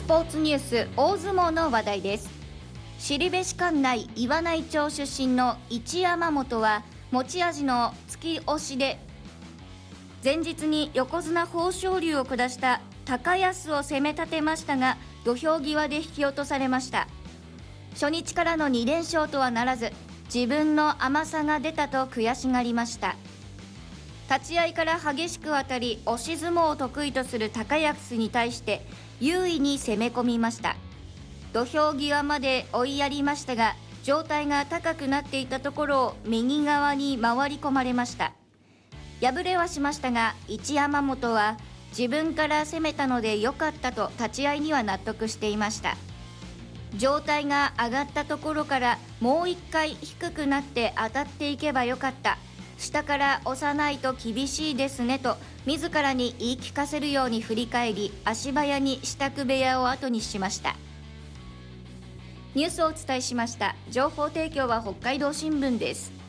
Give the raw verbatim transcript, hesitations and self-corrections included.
ポーツニュース大相撲の話題です。後志管内岩内町出身の一山本は持ち味の突き押しで前日に横綱豊昇龍を下した高安を攻め立てましたが、土俵際で引き落とされました。初日からのに連勝とはならず、自分の甘さが出たと悔しがりました。立ち合いから激しく当たり押し相撲を得意とする高安に対して優位に攻め込みました。土俵際まで追いやりましたが、上体が高くなっていたところを右側に回り込まれました。敗れはしましたが、一山本は自分から攻めたので良かったと立ち合いには納得していました。上体が上がったところからもう一回低くなって当たっていけばよかった、下から押さないと厳しいですねと自らに言い聞かせるように振り返り、足早に支度部屋を後にしました。ニュースをお伝えしました。情報提供は北海道新聞です。